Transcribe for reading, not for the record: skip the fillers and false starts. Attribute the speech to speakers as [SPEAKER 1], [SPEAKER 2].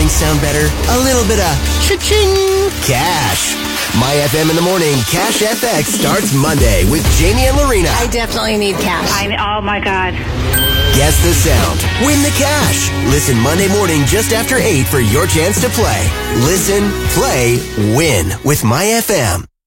[SPEAKER 1] things sound better? A little bit of cha-ching cash. My FM in the morning, Cash FX starts Monday with Jamie and Lorena.
[SPEAKER 2] I definitely need cash.
[SPEAKER 3] Oh my God.
[SPEAKER 1] Guess the sound. Win the cash. Listen Monday morning just after 8 for your chance to play. Listen, play, win with My FM.